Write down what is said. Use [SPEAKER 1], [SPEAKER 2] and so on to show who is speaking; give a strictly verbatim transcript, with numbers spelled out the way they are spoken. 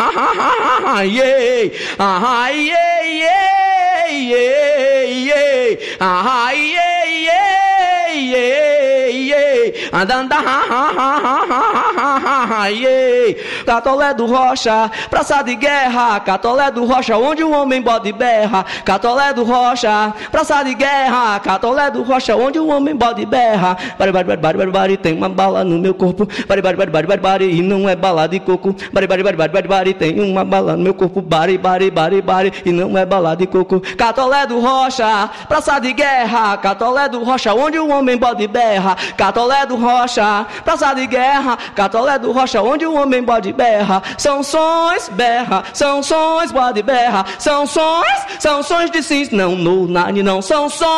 [SPEAKER 1] ah, yeah, ah, yeah, yeah, yeah, ah, yeah, yeah, yeah, andanda, yeah, Catolé do Rocha, praça de guerra, Catolé do Rocha, onde o homem bode berra, Catolé do Rocha, praça de guerra, Catolé do Rocha, onde o homem bode berra, bari, bari, bari, bari, bari, tem uma bala no meu corpo, bari, bari, bari, bari, bari, bari, e não é bala de coco, bari, bari, bari, bari, bari, bari, tem uma bala no meu corpo, bari, bari, bari, bari, e não é bala de coco, Catolé do Rocha, praça de guerra, Catolé do Rocha, onde o homem bode berra, Catolé do Rocha, praça de guerra, Catolé do Rocha, onde o homem bode berra, são sons, berra, são sons, bode berra, são sons, são sons de cis, não, no, nani, não, são sons.